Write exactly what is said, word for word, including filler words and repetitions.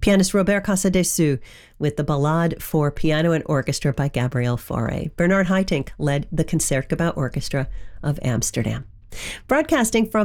Pianist Robert Casadessus with the Ballade for Piano and Orchestra by Gabriel Fauré. Bernard Haitink led the Concertgebouw Orchestra of Amsterdam. Broadcasting from